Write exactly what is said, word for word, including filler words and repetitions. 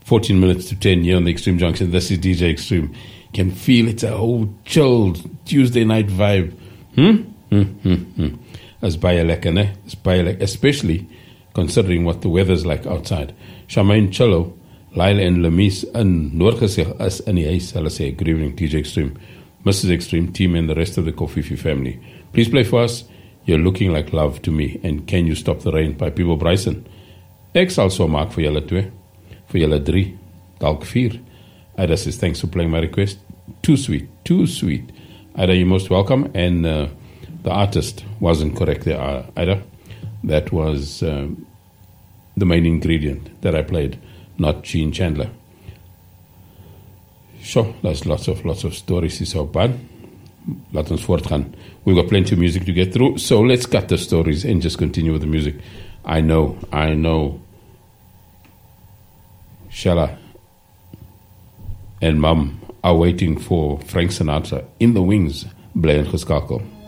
fourteen minutes to ten here on the Extreme Junction. This is D J Extreme. Can feel it's a whole chilled Tuesday night vibe. Hmm? Hmm, hmm, hmm. It's baie lekker, ne? It's baie lekker, especially considering what the weather's like outside. Charmaine Cello, Lyle and Lemise in Noordgesig is in die huis. Hulle sê, good evening, D J Extreme, Missus Extreme team and the rest of the Kofifi family. Please play for us. You're looking like love to me. And Can You Stop the Rain by People Bryson. Ek sal so maak vir julle twee. Vir julle drie. Dalk vier. Ida says, thanks for playing my request. Too sweet. Too sweet. Ida, you're most welcome. And uh, the artist wasn't correct there, uh, Ida. That was um, the main ingredient that I played, not Gene Chandler. Sure, there's lots of lots of stories is so bad. Laat ons voortgaan. We've got plenty of music to get through, so let's cut the stories and just continue with the music. I know, I know. Shella and Mum are waiting for Frank Sinatra in the wings. Bly ingeskakel.